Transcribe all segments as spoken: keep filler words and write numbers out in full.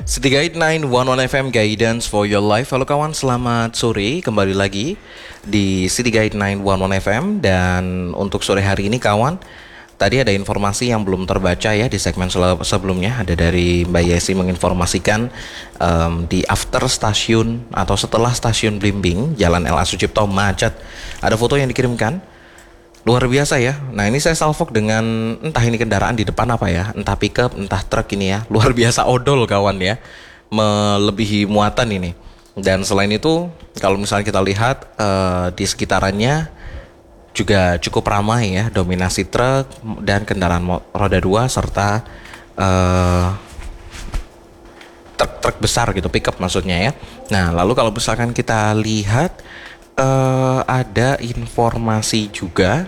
City Guide sembilan satu satu F M Guidance for your life. Halo kawan, selamat sore. Kembali lagi di City Guide sembilan satu satu F M. Dan untuk sore hari ini kawan, tadi ada informasi yang belum terbaca ya di segmen sebelumnya. Ada dari Mbak Yesi menginformasikan um, di after stasiun atau setelah stasiun Blimbing Jalan L A Sucipto macet. Ada foto yang dikirimkan. Luar biasa ya. Nah ini saya salvok dengan entah ini kendaraan di depan apa ya, entah pickup, entah truk ini ya. Luar biasa odol kawan ya, melebihi muatan ini. Dan selain itu kalau misalnya kita lihat uh, di sekitarannya juga cukup ramai ya, dominasi truk dan kendaraan roda dua serta uh, truk-truk besar gitu, pickup maksudnya ya. Nah lalu kalau misalkan kita lihat Uh, ada informasi juga.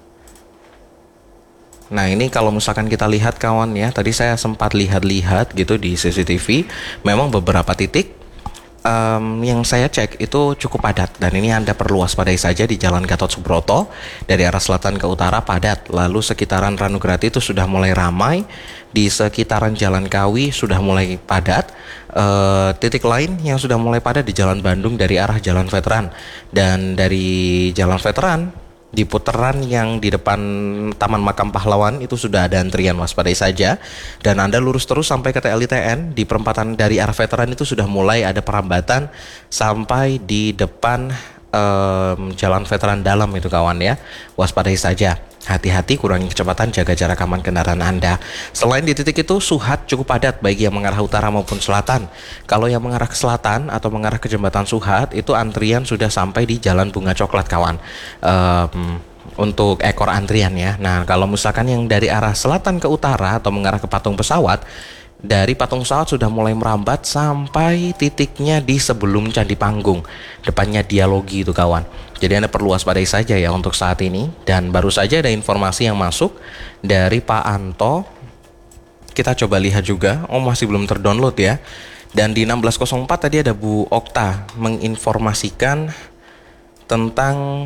Nah ini kalau misalkan kita lihat kawan ya, tadi saya sempat lihat-lihat gitu di C C T V. Memang beberapa titik um, yang saya cek itu cukup padat. Dan ini Anda perlu waspadai saja di Jalan Gatot Subroto. Dari arah selatan ke utara padat. Lalu sekitaran Ranograti itu sudah mulai ramai. Di sekitaran Jalan Kawi sudah mulai padat. Uh, titik lain yang sudah mulai padat di Jalan Bandung dari arah Jalan Veteran. Dan dari Jalan Veteran di putaran yang di depan Taman Makam Pahlawan itu sudah ada antrian, waspadai saja. Dan Anda lurus terus sampai ke T L I T N. Di perempatan dari arah Veteran itu sudah mulai ada perambatan sampai di depan um, Jalan Veteran dalam itu kawan ya. Waspadai saja. Hati-hati, kurangi kecepatan, jaga jarak aman kendaraan Anda. Selain di titik itu, Suhat cukup padat baik yang mengarah utara maupun selatan. Kalau yang mengarah ke selatan atau mengarah ke jembatan Suhat, itu antrian sudah sampai di Jalan Bunga Coklat kawan. Um, untuk ekor antrian ya. Nah kalau misalkan yang dari arah selatan ke utara atau mengarah ke patung pesawat, dari patung pesawat sudah mulai merambat sampai titiknya di sebelum Candi Panggung, depannya Dialogi itu kawan. Jadi Anda perlu waspadai saja ya untuk saat ini. Dan baru saja ada informasi yang masuk dari Pak Anto. Kita coba lihat juga. Oh masih belum terdownload ya. Dan di enam belas nol empat tadi ada Bu Okta menginformasikan tentang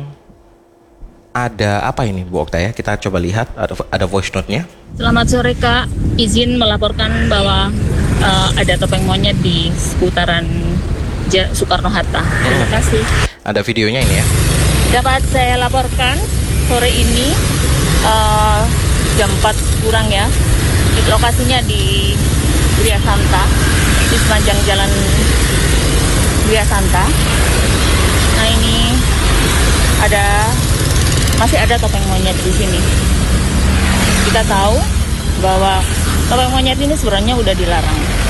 ada apa ini Bu Okta ya. Kita coba lihat, ada, ada voice note-nya. Selamat sore Kak, izin melaporkan bahwa uh, ada topeng monyet di seputaran J- Soekarno-Hatta. Terima kasih. Ada videonya ini ya. Dapat saya laporkan sore ini uh, jam empat kurang ya. Lokasinya di Gria Santa, di sepanjang jalan Gria Santa. Nah ini ada masih ada topeng monyet di sini. Kita tahu bahwa topeng monyet ini sebenarnya udah dilarang.